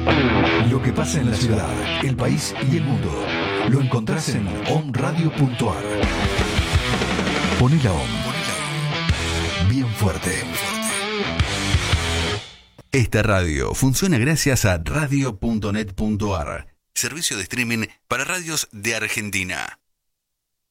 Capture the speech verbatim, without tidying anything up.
Lo que pasa en la ciudad, el país y el mundo lo encontrás en om radio punto a r. Poné la OM bien fuerte. Esta radio funciona gracias a radio punto net punto a r, servicio de streaming para radios de Argentina.